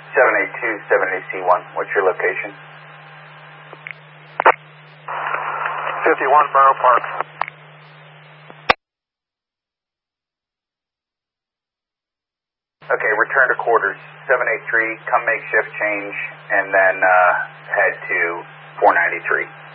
782 70C1. What's your location? 51 Borough Park. Okay, return to quarters. 783, come make shift change, and then head to 493.